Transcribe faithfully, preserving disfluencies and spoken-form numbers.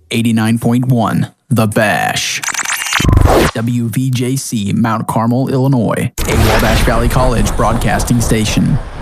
eighty-nine point one, The Bash. W V J C, Mount Carmel, Illinois, a Wabash Valley College broadcasting station.